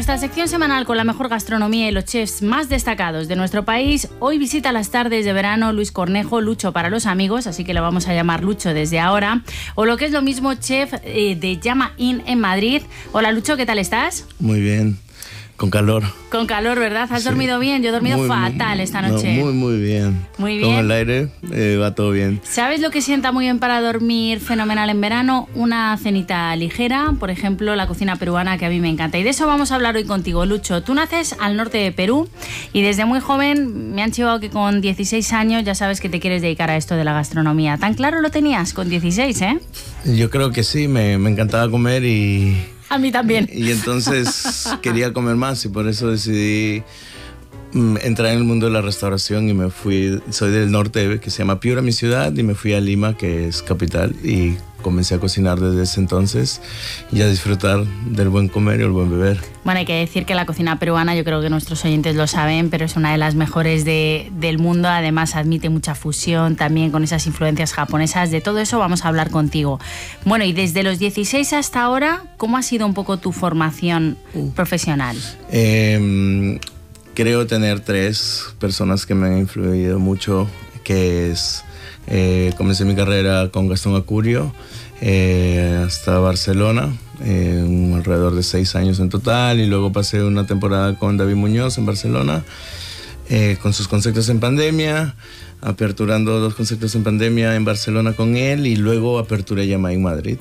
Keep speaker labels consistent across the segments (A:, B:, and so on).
A: nuestra sección semanal con la mejor gastronomía y los chefs más destacados de nuestro país, hoy visita las tardes de verano Luis Cornejo, Lucho para los amigos, así que lo vamos a llamar Lucho desde ahora, o lo que es lo mismo, chef de Llama Inn en Madrid. Hola Lucho, ¿qué tal estás?
B: Muy bien. Con calor.
A: Con calor, ¿verdad? ¿Has dormido bien? Yo he dormido fatal esta noche.
B: No, muy bien.
A: Muy bien.
B: Con el aire va todo bien.
A: ¿Sabes lo que sienta muy bien para dormir fenomenal en verano? Una cenita ligera, por ejemplo, la cocina peruana, que a mí me encanta. Y de eso vamos a hablar hoy contigo, Lucho. Tú naces al norte de Perú y desde muy joven me han chivado que con 16 años ya sabes que te quieres dedicar a esto de la gastronomía. ¿Tan claro lo tenías con 16,
B: Yo creo que sí, me encantaba comer y...
A: A mí también.
B: Y entonces quería comer más y por eso decidí entrar en el mundo de la restauración y me fui, soy del norte, que se llama Piura, mi ciudad, y me fui a Lima, que es capital, y comencé a cocinar desde ese entonces y a disfrutar del buen comer y el buen beber.
A: Bueno, hay que decir que la cocina peruana, yo creo que nuestros oyentes lo saben, pero es una de las mejores del mundo. Además, admite mucha fusión también con esas influencias japonesas. De todo eso vamos a hablar contigo. Bueno, y desde los 16 hasta ahora, ¿cómo ha sido un poco tu formación profesional?
B: Creo tener 3 personas que me han influido mucho, que es... comencé mi carrera con Gastón Acurio hasta Barcelona, alrededor de 6 años en total, y luego pasé una temporada con David Muñoz en Barcelona, con sus conceptos en pandemia, aperturando 2 conceptos en pandemia en Barcelona con él, y luego aperturé Llama Inn Madrid.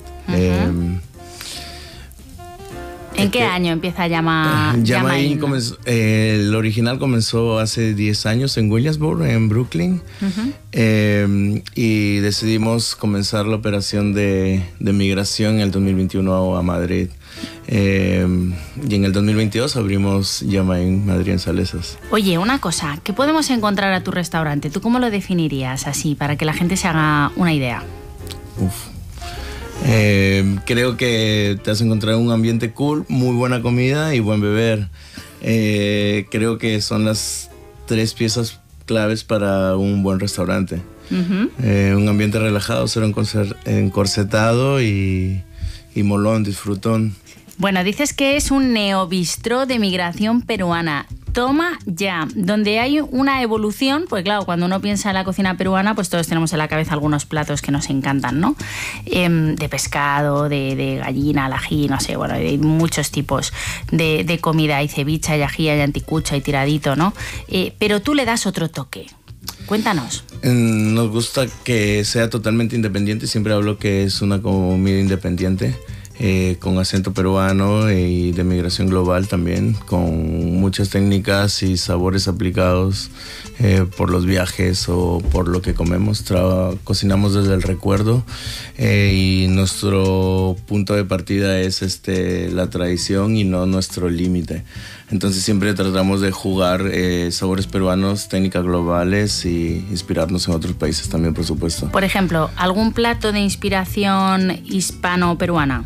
A: ¿En qué año empieza Llama Inn?
B: El original comenzó hace 10 años en Williamsburg, en Brooklyn, y decidimos comenzar la operación de migración en el 2021 a Madrid. Y en el 2022 abrimos Llama Inn Madrid en Salesas.
A: Oye, una cosa, ¿qué podemos encontrar a tu restaurante? ¿Tú cómo lo definirías así, para que la gente se haga una idea?
B: Creo que te has encontrado un ambiente cool, muy buena comida y buen beber. Creo que son las 3 piezas claves para un buen restaurante. Un ambiente relajado, cero encorsetado y molón, disfrutón.
A: Bueno, dices que es un neobistró de migración peruana. Toma ya, donde hay una evolución, pues claro, cuando uno piensa en la cocina peruana, pues todos tenemos en la cabeza algunos platos que nos encantan, ¿no? De pescado, de gallina, al ají, no sé, bueno, hay muchos tipos de comida, hay ceviche, hay ají, hay anticucha, hay tiradito, ¿no? Pero tú le das otro toque. Cuéntanos.
B: Nos gusta que sea totalmente independiente, siempre hablo que es una comida independiente. Con acento peruano y de migración global también, con muchas técnicas y sabores aplicados por los viajes o por lo que comemos. Cocinamos desde el recuerdo y nuestro punto de partida es la tradición y no nuestro límite. Entonces siempre tratamos de jugar sabores peruanos, técnicas globales y inspirarnos en otros países también, por supuesto.
A: Por ejemplo, ¿algún plato de inspiración hispano-peruana?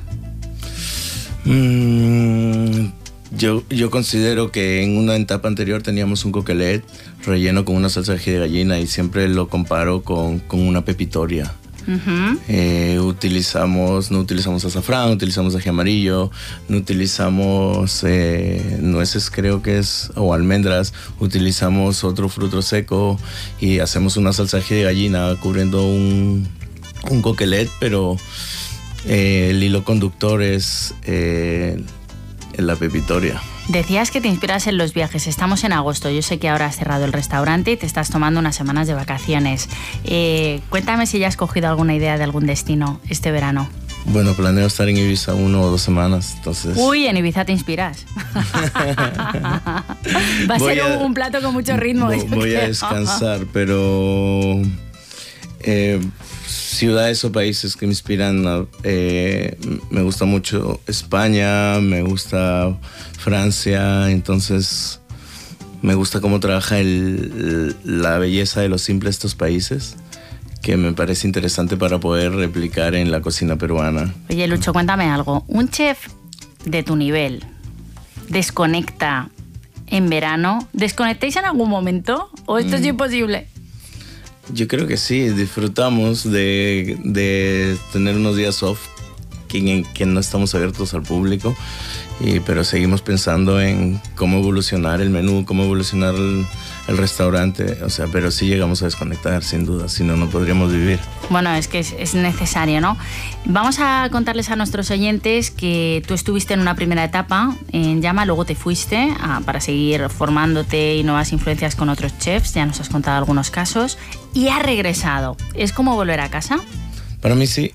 B: Yo considero que en una etapa anterior teníamos un coquelet relleno con una salsa de ají de gallina y siempre lo comparo con una pepitoria. No utilizamos azafrán, utilizamos ají amarillo, no utilizamos nueces, creo que es, o almendras, utilizamos otro fruto seco y hacemos una salsa de ají de gallina cubriendo un coquelet, pero el hilo conductor es la pepitoria.
A: Decías que te inspiras en los viajes. Estamos en agosto. Yo sé que ahora has cerrado el restaurante y te estás tomando unas semanas de vacaciones. Cuéntame si ya has cogido alguna idea de algún destino este verano.
B: Bueno, planeo estar en Ibiza 1 o 2 semanas, entonces...
A: Uy, en Ibiza te inspiras. Va a ser un plato con mucho ritmo.
B: Voy a descansar, pero... ciudades o países que me inspiran, me gusta mucho España, me gusta Francia, entonces me gusta cómo trabaja la belleza de lo simple de estos países, que me parece interesante para poder replicar en la cocina peruana.
A: Oye, Lucho, cuéntame algo. ¿Un chef de tu nivel desconecta en verano? ¿Desconectáis en algún momento? ¿O esto es imposible?
B: Yo creo que sí, disfrutamos de tener unos días off que no estamos abiertos al público, pero seguimos pensando en cómo evolucionar el menú, cómo evolucionar el restaurante, o sea, pero sí llegamos a desconectar, sin duda, si no, no podríamos vivir.
A: Bueno, es que es necesario, ¿no? Vamos a contarles a nuestros oyentes que tú estuviste en una primera etapa en Llama, luego te fuiste para seguir formándote y nuevas influencias con otros chefs, ya nos has contado algunos casos, y has regresado. ¿Es como volver a casa?
B: Para mí sí.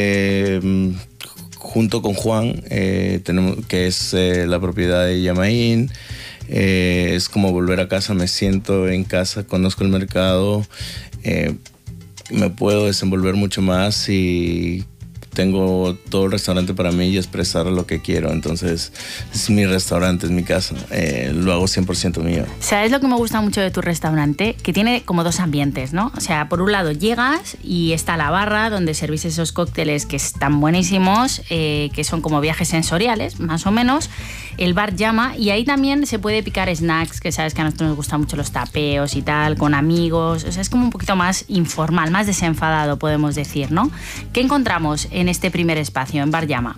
B: Junto con Juan, tenemos, que es la propiedad de Llamaín, es como volver a casa, me siento en casa, conozco el mercado, me puedo desenvolver mucho más y tengo todo el restaurante para mí y expresar lo que quiero. Entonces es mi restaurante, es mi casa, lo hago 100% mío.
A: ¿Sabes lo que me gusta mucho de tu restaurante? Que tiene como dos ambientes, ¿no? O sea, por un lado llegas y está la barra donde servís esos cócteles que están buenísimos, que son como viajes sensoriales, más o menos. El bar Llama, y ahí también se puede picar snacks, que sabes que a nosotros nos gustan mucho los tapeos y tal, con amigos. O sea, es como un poquito más informal, más desenfadado, podemos decir, ¿no? ¿Qué encontramos en este primer espacio, en Bar Llama?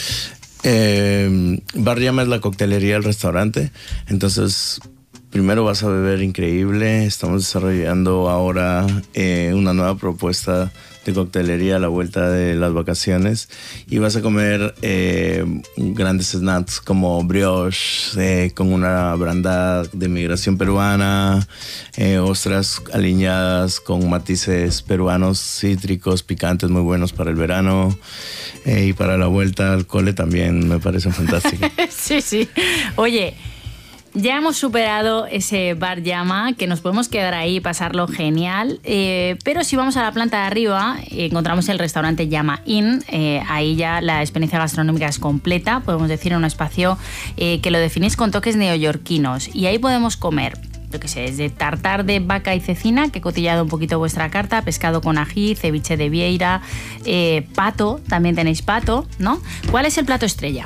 B: Bar Llama es la coctelería del restaurante. Entonces, primero vas a beber increíble. Estamos desarrollando ahora una nueva propuesta de coctelería a la vuelta de las vacaciones, y vas a comer grandes snacks como brioche con una brandada de migración peruana, ostras aliñadas con matices peruanos cítricos, picantes, muy buenos para el verano, y para la vuelta al cole también me parecen fantásticos.
A: Sí, sí. Oye, ya hemos superado ese Bar Llama, que nos podemos quedar ahí y pasarlo genial, pero si vamos a la planta de arriba encontramos el restaurante Llama Inn. Ahí ya la experiencia gastronómica es completa, podemos decir, en un espacio que lo definís con toques neoyorquinos, y ahí podemos comer, yo qué sé, desde tartar de vaca y cecina, que he cotillado un poquito vuestra carta, pescado con ají, ceviche de vieira, pato, también tenéis pato, ¿no? ¿Cuál es el plato estrella?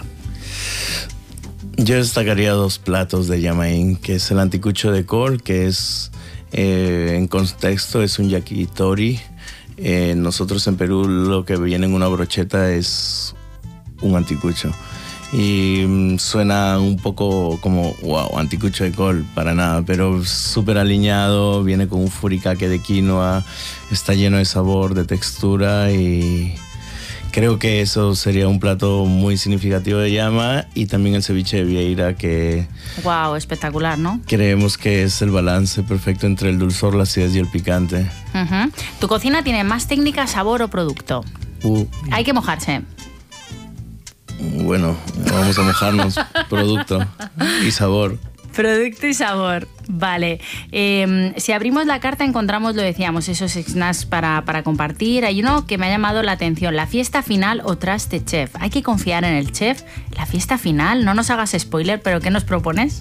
B: Yo destacaría dos platos de Llamaín, que es el anticucho de col, que es, en contexto, es un yakitori. Nosotros en Perú lo que viene en una brocheta es un anticucho. Y suena un poco como, wow, anticucho de col, para nada, pero súper aliñado, viene con un furikake de quinoa, está lleno de sabor, de textura, y creo que eso sería un plato muy significativo de Llama, y también el ceviche de vieira, que
A: wow, espectacular, ¿no?
B: Creemos que es el balance perfecto entre el dulzor, la acidez y el picante.
A: ¿Tu cocina tiene más técnica, sabor o producto? Hay que mojarse.
B: Bueno, vamos a mojarnos. Producto y sabor.
A: Producto y sabor, vale. Si abrimos la carta encontramos, lo decíamos, esos snacks para compartir. Hay uno que me ha llamado la atención, la fiesta final o traste chef. ¿Hay que confiar en el chef? La fiesta final, no nos hagas spoiler, pero ¿qué nos propones?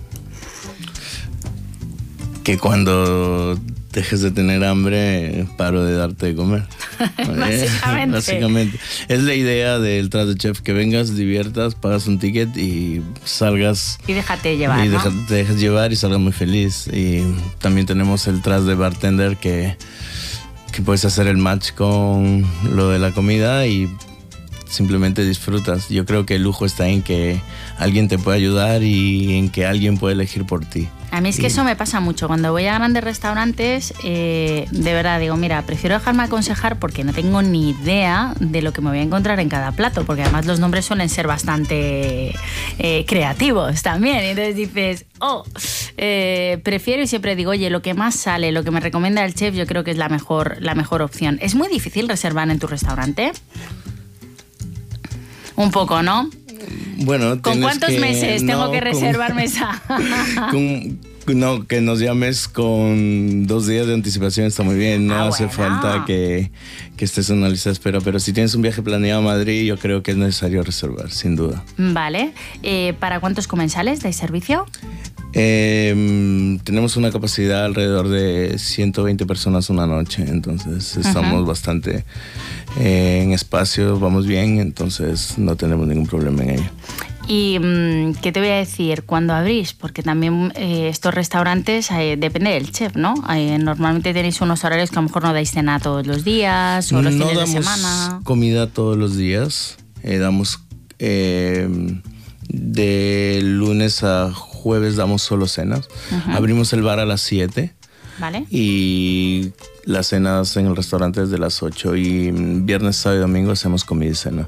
B: Que cuando dejes de tener hambre, paro de darte de comer. Básicamente. Es la idea del traste chef, que vengas, diviertas, pagas un ticket y salgas.
A: Y déjate llevar,
B: y
A: ¿no?
B: te dejas llevar y salgas muy feliz. Y también tenemos el traste de bartender, que puedes hacer el match con lo de la comida y simplemente disfrutas. Yo creo que el lujo está en que alguien te puede ayudar y en que alguien puede elegir por ti.
A: A mí es que eso me pasa mucho. Cuando voy a grandes restaurantes, de verdad digo, mira, prefiero dejarme aconsejar porque no tengo ni idea de lo que me voy a encontrar en cada plato, porque además los nombres suelen ser bastante creativos también. Y entonces dices, prefiero, y siempre digo, oye, lo que más sale, lo que me recomienda el chef, yo creo que es la mejor opción. ¿Es muy difícil reservar en tu restaurante? Un poco, ¿no?
B: Bueno,
A: ¿con cuántos meses tengo que reservar mesa?
B: No, que nos llames con 2 días de anticipación está muy bien. No hace falta que estés en una lista de espera, pero si tienes un viaje planeado a Madrid, yo creo que es necesario reservar, sin duda.
A: Vale. ¿Para cuántos comensales dais servicio?
B: Tenemos una capacidad alrededor de 120 personas una noche, entonces estamos bastante en espacio, vamos bien, entonces no tenemos ningún problema en ello.
A: ¿Y qué te voy a decir? ¿Cuándo abrís? Porque también estos restaurantes depende del chef, ¿no? Normalmente tenéis unos horarios que a lo mejor no dais cena todos los días o los fines de semana.
B: No damos comida todos los días. Damos de lunes a jueves damos solo cenas. Abrimos el bar a las 7.
A: Vale.
B: Y las cenas en el restaurante desde las 8. Y viernes, sábado y domingo hacemos comida y cena.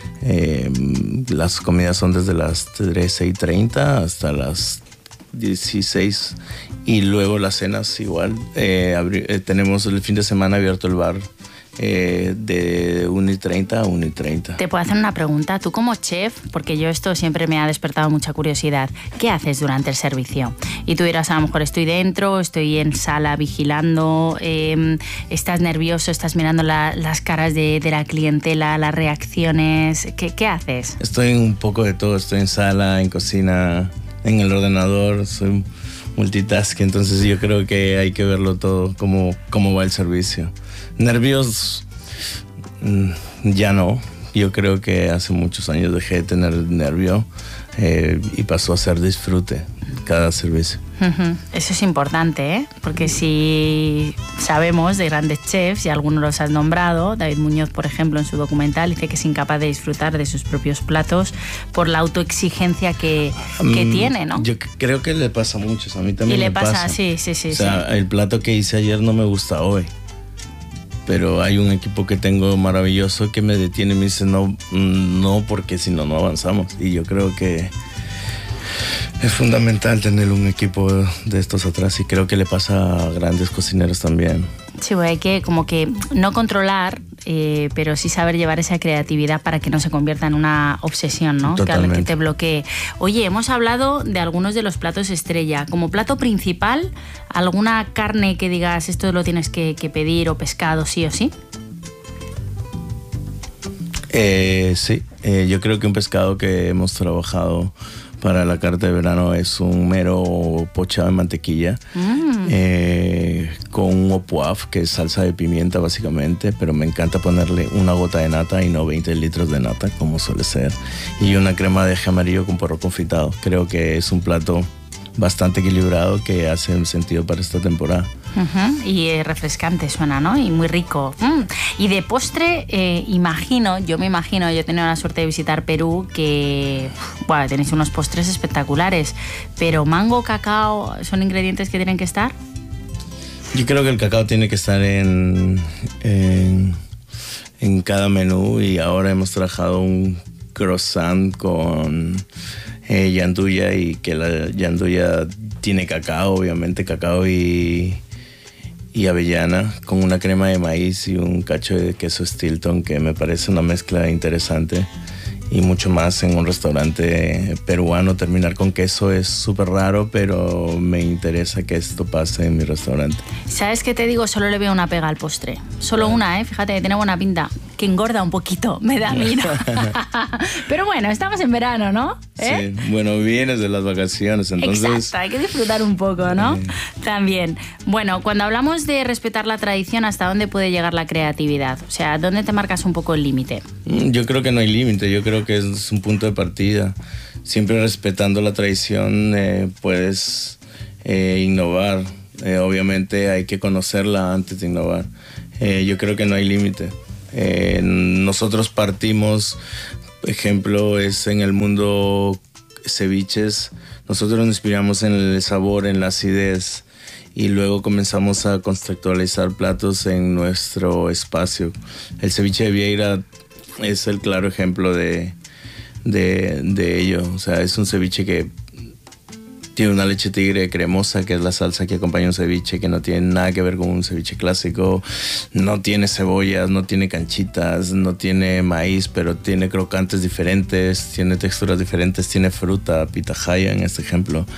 B: Las comidas son desde las 13:30 hasta las 16. Y luego las cenas igual. Tenemos el fin de semana abierto el bar de 1:30 a 1:30.
A: Te puedo hacer una pregunta. Tú como chef, porque yo esto siempre me ha despertado mucha curiosidad, ¿qué haces durante el servicio? Y tú dirás, a lo mejor estoy dentro, estoy en sala vigilando, estás nervioso, estás mirando las caras de la clientela, las reacciones. ¿Qué haces?
B: Estoy en un poco de todo. Estoy en sala, en cocina, en el ordenador. Soy multitask, entonces yo creo que hay que verlo todo, cómo va el servicio. Nervios, ya no. Yo creo que hace muchos años dejé de tener nervio y pasó a ser disfrute cada servicio.
A: Eso es importante, ¿eh? Porque si sabemos de grandes chefs, y algunos los has nombrado, David Muñoz, por ejemplo, en su documental, dice que es incapaz de disfrutar de sus propios platos por la autoexigencia que tiene, ¿no?
B: Yo creo que le pasa a muchos, a mí también me pasa.
A: Sí.
B: O sea, el plato que hice ayer no me gusta hoy. Pero hay un equipo que tengo maravilloso que me detiene y me dice no, porque si no, no avanzamos. Y yo creo que es fundamental tener un equipo de estos atrás y creo que le pasa a grandes cocineros también.
A: Sí, pues hay que como que no controlar, pero sí saber llevar esa creatividad para que no se convierta en una obsesión, ¿no?
B: Totalmente.
A: Que te bloquee. Oye, hemos hablado de algunos de los platos estrella. Como plato principal, ¿alguna carne que digas esto lo tienes que pedir o pescado sí o sí?
B: Sí, yo creo que un pescado que hemos trabajado para la carta de verano es un mero pochado en mantequilla con un opoaf, que es salsa de pimienta básicamente, pero me encanta ponerle una gota de nata y no 20 litros de nata como suele ser, y una crema de ají amarillo con porro confitado. Creo que es un plato bastante equilibrado que hace sentido para esta temporada.
A: Y refrescante suena, ¿no? Y muy rico. Y de postre, yo me imagino, yo he tenido la suerte de visitar Perú, que tenéis unos postres espectaculares, pero mango, cacao, ¿son ingredientes que tienen que estar?
B: Yo creo que el cacao tiene que estar en cada menú, y ahora hemos trabajado un croissant con yanduya, y que la yanduya tiene cacao, obviamente cacao y avellana, con una crema de maíz y un cacho de queso Stilton, que me parece una mezcla interesante. Y mucho más en un restaurante peruano. Terminar con queso es súper raro, pero me interesa que esto pase en mi restaurante.
A: ¿Sabes qué te digo? Solo le veo una pega al postre. Solo una, fíjate, que tiene buena pinta. Que engorda un poquito, me da miedo. Pero bueno, estamos en verano, ¿no?
B: Sí, bueno, vienes de las vacaciones, entonces...
A: Exacto, hay que disfrutar un poco, ¿no? También. Bueno, cuando hablamos de respetar la tradición, ¿hasta dónde puede llegar la creatividad? O sea, ¿dónde te marcas un poco el límite?
B: Yo creo que no hay límite, yo creo que es un punto de partida. Siempre respetando la tradición puedes innovar. Obviamente hay que conocerla antes de innovar. Yo creo que no hay límite. Nosotros partimos, por ejemplo, es en el mundo ceviches. Nosotros nos inspiramos en el sabor, en la acidez, y luego comenzamos a conceptualizar platos en nuestro espacio. El ceviche de Vieira es el claro ejemplo de ello. O sea, es un ceviche que tiene una leche tigre cremosa, que es la salsa que acompaña un ceviche, que no tiene nada que ver con un ceviche clásico. No tiene cebollas, no tiene canchitas, no tiene maíz, pero tiene crocantes diferentes, tiene texturas diferentes, tiene fruta, pitahaya en este ejemplo.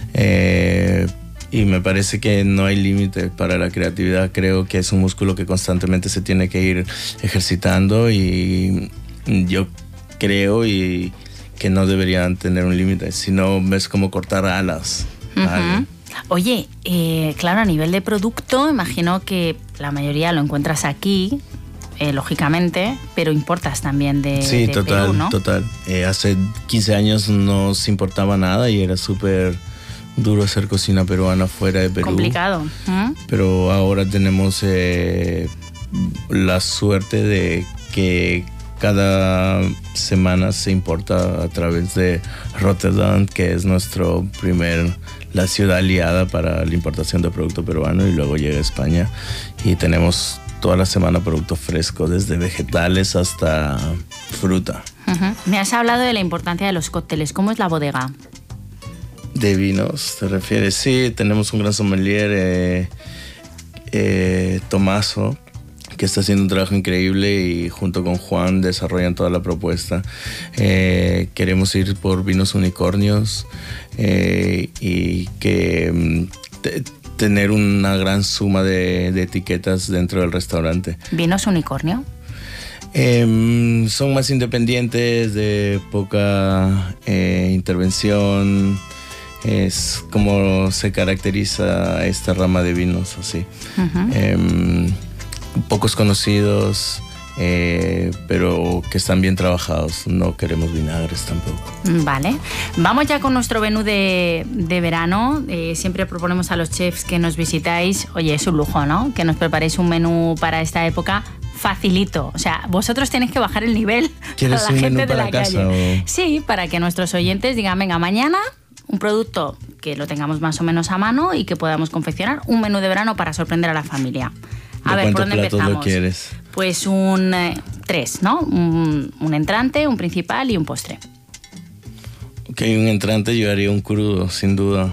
B: Y me parece que no hay límite para la creatividad. Creo que es un músculo que constantemente se tiene que ir ejercitando, y yo creo que no deberían tener un límite, sino es como cortar alas.
A: Oye, claro, a nivel de producto, imagino que la mayoría lo encuentras aquí, lógicamente, pero importas también de Perú, ¿no?
B: Total. Hace 15 años no se importaba nada y era súper duro hacer cocina peruana fuera de Perú.
A: Complicado.
B: Pero ahora tenemos la suerte de que cada semana se importa a través de Rotterdam, que es la ciudad aliada para la importación de producto peruano, y luego llega a España y tenemos toda la semana producto fresco, desde vegetales hasta fruta.
A: Me has hablado de la importancia de los cócteles. ¿Cómo es la bodega?
B: ¿De vinos te refieres? Sí, tenemos un gran sommelier, Tomaso, que está haciendo un trabajo increíble, y junto con Juan desarrollan toda la propuesta. Queremos ir por vinos unicornios y que tener una gran suma de etiquetas dentro del restaurante.
A: ¿Vinos unicornio?
B: Son más independientes, de poca intervención. Es como se caracteriza esta rama de vinos, así. Pocos conocidos, pero que están bien trabajados. No queremos vinagres tampoco.
A: Vale. Vamos ya con nuestro menú de verano. Siempre proponemos a los chefs que nos visitáis, oye, es un lujo, ¿no?, que nos preparéis un menú para esta época facilito. O sea, vosotros tenéis que bajar el nivel.
B: ¿Quieres
A: a la
B: un
A: gente
B: menú
A: de
B: para
A: la
B: casa?
A: Calle. Sí, para que nuestros oyentes digan, venga, mañana un producto que lo tengamos más o menos a mano y que podamos confeccionar un menú de verano para sorprender a la familia. A ver, ¿por dónde empezamos?
B: ¿Lo quieres?
A: Pues tres, ¿no? Un entrante, un principal y un postre.
B: Ok, un entrante yo haría un crudo, sin duda.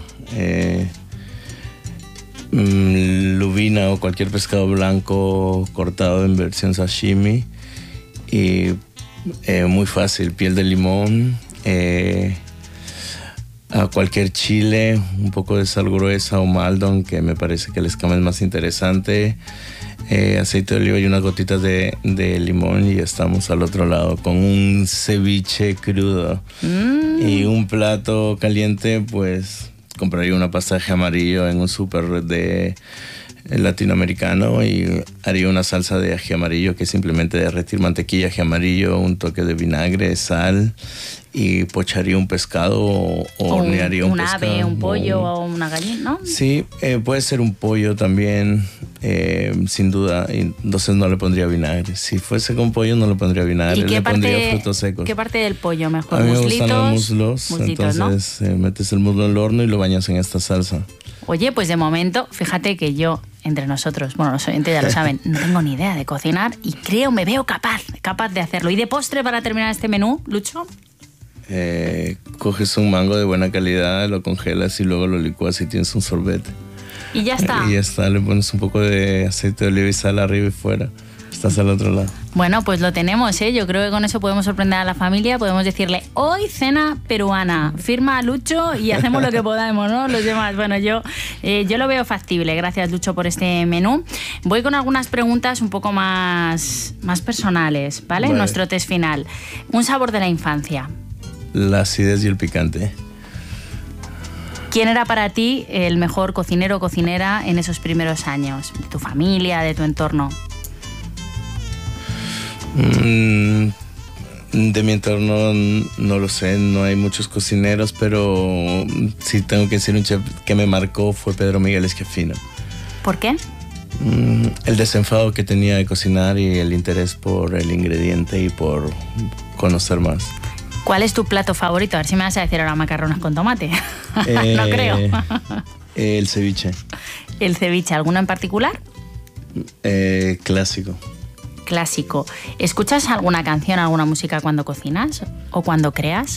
B: Lubina o cualquier pescado blanco cortado en versión sashimi. Y muy fácil, piel de limón, a cualquier chile, un poco de sal gruesa o maldon, que me parece que el escama es más interesante, aceite de oliva y unas gotitas de limón, y estamos al otro lado con un ceviche crudo. Y un plato caliente, pues compraría una pasta de ají amarillo en un súper de latinoamericano, y haría una salsa de ají amarillo, que es simplemente derretir mantequilla, ají amarillo, un toque de vinagre, sal, y pocharía un pescado o hornearía un pescado.
A: Un ave, un pollo o una gallina, ¿no?
B: Sí, puede ser un pollo también, sin duda, y entonces no le pondría vinagre. Si fuese con pollo no le pondría vinagre, le pondría frutos secos.
A: ¿Qué parte del pollo mejor?
B: A mí me
A: ¿Muslitos?
B: gustan los muslos, entonces ¿no? Metes el muslo en el horno y lo bañas en esta salsa.
A: Oye, pues de momento, fíjate que yo, entre nosotros, bueno, los oyentes ya lo saben, no tengo ni idea de cocinar y me veo capaz de hacerlo. ¿Y de postre para terminar este menú, Lucho?
B: Coges un mango de buena calidad, lo congelas y luego lo licúas y tienes un sorbete.
A: Y ya está.
B: Y ya está, le pones un poco de aceite de oliva y sal arriba y fuera. Estás al otro lado.
A: Bueno, pues lo tenemos, ¿eh? Yo creo que con eso podemos sorprender a la familia. Podemos decirle, hoy cena peruana. Firma a Lucho y hacemos lo que podamos, ¿no? Los demás. Bueno, yo lo veo factible. Gracias, Lucho, por este menú. Voy con algunas preguntas un poco más personales, ¿vale?
B: Vale.
A: Nuestro test final. Un sabor de la infancia.
B: La acidez y el picante.
A: ¿Quién era para ti el mejor cocinero o cocinera en esos primeros años? ¿De tu familia, de tu entorno?
B: De mi entorno no lo sé, no hay muchos cocineros, pero si tengo que decir un chef que me marcó fue Pedro Miguel Esquiafino.
A: ¿Por qué?
B: El desenfado que tenía de cocinar y el interés por el ingrediente y por conocer más.
A: ¿Cuál es tu plato favorito? A ver si me vas a decir ahora macarrones con tomate. No creo.
B: El ceviche.
A: ¿El ceviche? ¿Alguno en particular?
B: Clásico.
A: Clásico. ¿Escuchas alguna canción, alguna música cuando cocinas o cuando creas?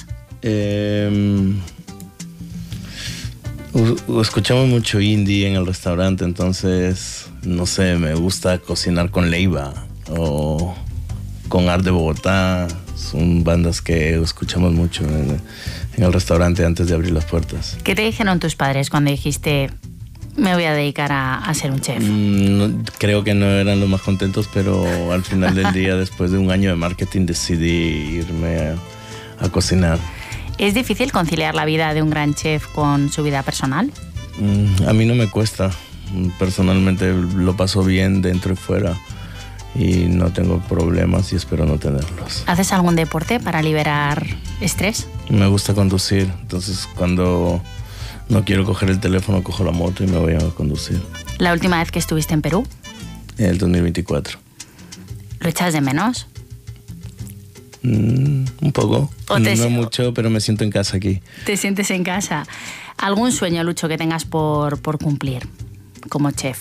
B: Escuchamos mucho indie en el restaurante, entonces, no sé, me gusta cocinar con Leiva o con Art de Bogotá. Son bandas que escuchamos mucho en el restaurante antes de abrir las puertas.
A: ¿Qué te dijeron tus padres cuando dijiste, me voy a dedicar a ser un chef?
B: Creo que no eran los más contentos, pero al final del día, después de un año de marketing, decidí irme a cocinar.
A: ¿Es difícil conciliar la vida de un gran chef con su vida personal?
B: A mí no me cuesta. Personalmente lo paso bien dentro y fuera. Y no tengo problemas y espero no tenerlos.
A: ¿Haces algún deporte para liberar estrés?
B: Me gusta conducir, entonces cuando no quiero coger el teléfono, cojo la moto y me voy a conducir.
A: ¿La última vez que estuviste en Perú?
B: El 2024.
A: ¿Lo echas de menos?
B: Un poco, no mucho, pero me siento en casa aquí.
A: ¿Te sientes en casa? ¿Algún sueño, Lucho, que tengas por cumplir como chef?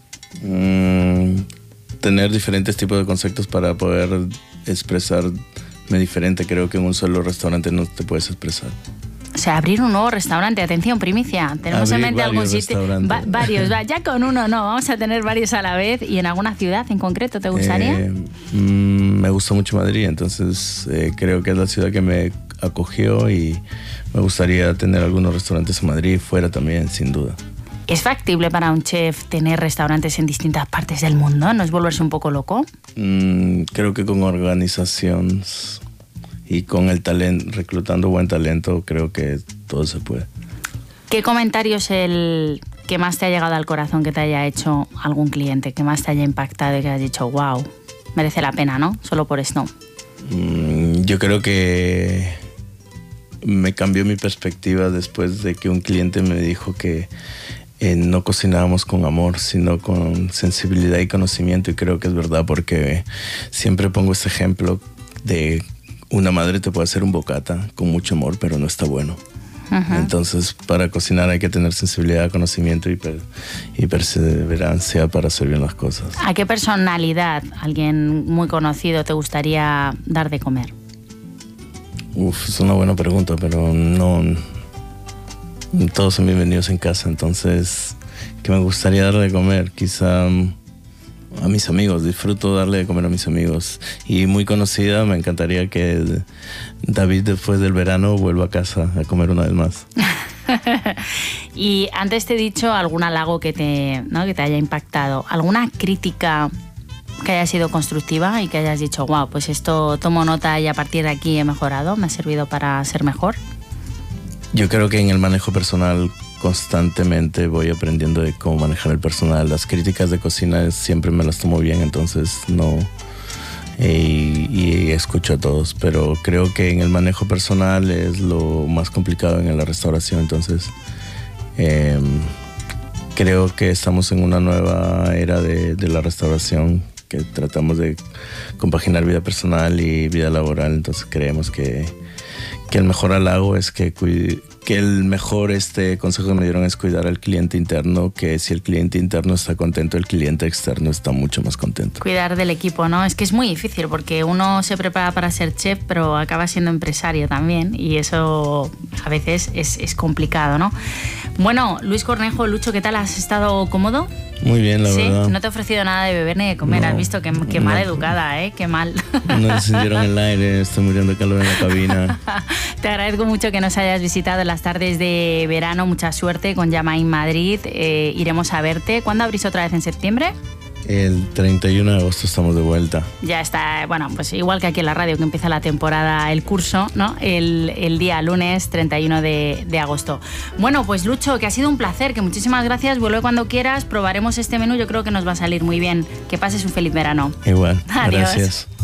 B: Tener diferentes tipos de conceptos para poder expresarme diferente. Creo que en un solo restaurante no te puedes expresar.
A: O sea, abrir un nuevo restaurante. Atención, primicia. Tenemos en mente algún sitio. Varios. Ya con uno no. Vamos a tener varios a la vez. ¿Y en alguna ciudad en concreto te gustaría?
B: Me gusta mucho Madrid. Entonces creo que es la ciudad que me acogió y me gustaría tener algunos restaurantes en Madrid, fuera también, sin duda.
A: ¿Es factible para un chef tener restaurantes en distintas partes del mundo? ¿No es volverse un poco loco?
B: Creo que con organización y con el talento, reclutando buen talento, creo que todo se puede.
A: ¿Qué comentario es el que más te ha llegado al corazón, que te haya hecho algún cliente, que más te haya impactado y que hayas dicho, wow, merece la pena, ¿no? Solo por esto.
B: Yo creo que me cambió mi perspectiva después de que un cliente me dijo que no cocinábamos con amor, sino con sensibilidad y conocimiento, y creo que es verdad, porque siempre pongo este ejemplo de una madre te puede hacer un bocata con mucho amor, pero no está bueno. Uh-huh. Entonces, para cocinar hay que tener sensibilidad, conocimiento y perseverancia para hacer bien las cosas.
A: ¿A qué personalidad, alguien muy conocido, te gustaría dar de comer?
B: Es una buena pregunta, pero no... Todos son bienvenidos en casa, entonces, ¿qué me gustaría darle de comer? Quizá a mis amigos, disfruto darle de comer a mis amigos. Y muy conocida, me encantaría que David después del verano vuelva a casa a comer una vez más.
A: Y antes te he dicho algún halago que te haya impactado, alguna crítica que haya sido constructiva y que hayas dicho, wow, pues esto tomo nota y a partir de aquí he mejorado, me ha servido para ser mejor.
B: Yo creo que en el manejo personal constantemente voy aprendiendo de cómo manejar el personal. Las críticas de cocina siempre me las tomo bien, entonces no... Y escucho a todos, pero creo que en el manejo personal es lo más complicado en la restauración, entonces creo que estamos en una nueva era de la restauración, que tratamos de compaginar vida personal y vida laboral, entonces creemos que el mejor halago es que el mejor consejo que me dieron es cuidar al cliente interno, que si el cliente interno está contento, el cliente externo está mucho más contento.
A: Cuidar del equipo, ¿no? Es que es muy difícil porque uno se prepara para ser chef, pero acaba siendo empresario también y eso a veces es complicado, ¿no? Bueno, Luis Cornejo, Lucho, ¿qué tal? ¿Has estado cómodo?
B: Muy bien, la verdad.
A: No te he ofrecido nada de beber ni de comer, no, has visto qué mal educada, qué mal.
B: No encendieron el aire, estoy muriendo de calor en la cabina.
A: Te agradezco mucho que nos hayas visitado en las tardes de verano, mucha suerte con Yamain Madrid, iremos a verte. ¿Cuándo abrís otra vez, en septiembre?
B: El 31 de agosto estamos de vuelta.
A: Ya está, bueno, pues igual que aquí en la radio, que empieza la temporada, el curso, ¿no? El día lunes 31 de agosto. Bueno, pues Lucho, que ha sido un placer, que muchísimas gracias, vuelve cuando quieras, probaremos este menú, yo creo que nos va a salir muy bien. Que pases un feliz verano.
B: Igual,
A: adiós.
B: Gracias.